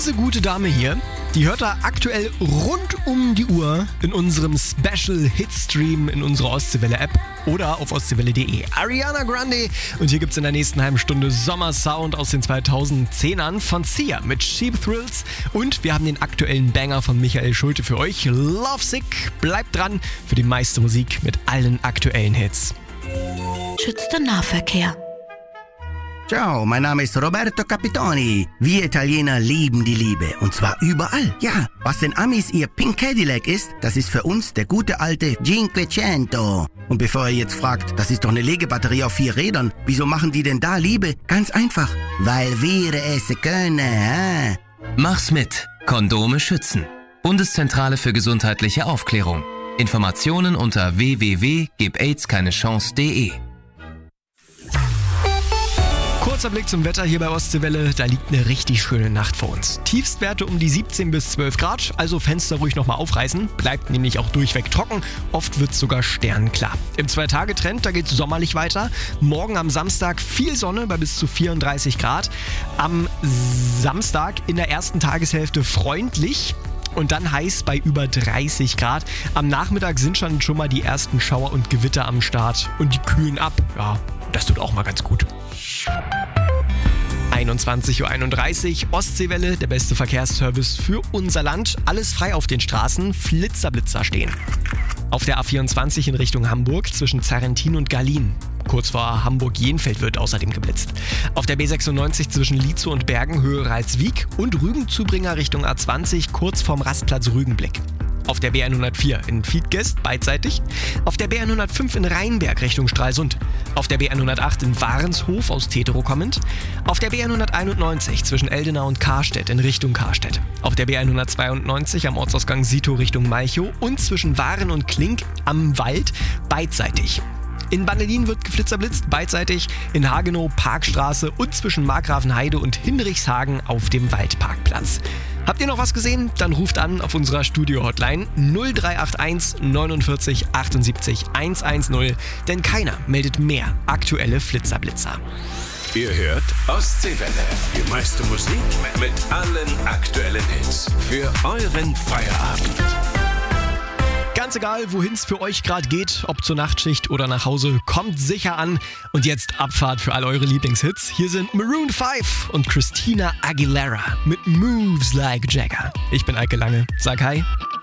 Diese gute Dame hier, die hört da aktuell rund um die Uhr in unserem Special Hitstream in unserer Ostseewelle-App oder auf ostseewelle.de. Ariana Grande, und hier gibt's in der nächsten halben Stunde Sommersound aus den 2010ern von Sia mit Cheap Thrills, und wir haben den aktuellen Banger von Michael Schulte für euch, Lovesick. Bleibt dran für die meiste Musik mit allen aktuellen Hits. Schützt den Nahverkehr. Ciao, mein Name ist Roberto Capitoni. Wir Italiener lieben die Liebe, und zwar überall. Ja, was den Amis ihr Pink Cadillac ist, das ist für uns der gute alte Cinquecento. Und bevor ihr jetzt fragt, das ist doch eine Legebatterie auf 4 Rädern, wieso machen die denn da Liebe? Ganz einfach, weil wir es können. Mach's mit. Kondome schützen. Bundeszentrale für gesundheitliche Aufklärung. Informationen unter www.gibaids-keine-chance.de. Kurzer Blick zum Wetter hier bei Ostseewelle. Da liegt eine richtig schöne Nacht vor uns. Tiefstwerte um die 17 bis 12 Grad, also Fenster ruhig nochmal aufreißen. Bleibt nämlich auch durchweg trocken. Oft wird es sogar sternklar. Im 2-Tage-Trend, da geht es sommerlich weiter. Morgen am Samstag viel Sonne bei bis zu 34 Grad. Am Samstag in der ersten Tageshälfte freundlich. Und dann heiß bei über 30 Grad. Am Nachmittag sind schon mal die ersten Schauer und Gewitter am Start. Und die kühlen ab. Ja, das tut auch mal ganz gut. 21:31 Uhr, Ostseewelle, der beste Verkehrsservice für unser Land. Alles frei auf den Straßen, Flitzer stehen. Auf der A24 in Richtung Hamburg zwischen Zarrentin und Gallien. Kurz vor Hamburg-Jenfeld wird außerdem geblitzt. Auf der B96 zwischen Lietzow und Bergen Höhe Ralswiek und Rügenzubringer Richtung A20 kurz vorm Rastplatz Rügenblick. Auf der B104 in Fiedgest beidseitig. Auf der B105 in Rheinberg Richtung Stralsund. Auf der B108 in Warenshof aus Tetero kommend. Auf der B191 zwischen Eldenau und Karstedt in Richtung Karstedt. Auf der B192 am Ortsausgang Sito Richtung Malchow und zwischen Waren und Klink am Wald beidseitig. In Bandelin wird geflitzerblitzt, beidseitig, in Hagenow Parkstraße und zwischen Markgrafenheide und Hinrichshagen auf dem Waldparkplatz. Habt ihr noch was gesehen? Dann ruft an auf unserer Studio-Hotline 0381 49 78 110, denn keiner meldet mehr aktuelle Flitzerblitzer. Ihr hört Ostseewelle, die meiste Musik mit allen aktuellen Hits für euren Feierabend. Ganz egal, wohin es für euch gerade geht, ob zur Nachtschicht oder nach Hause, kommt sicher an. Und jetzt Abfahrt für all eure Lieblingshits. Hier sind Maroon 5 und Christina Aguilera mit Moves Like Jagger. Ich bin Eike Lange, sag hi.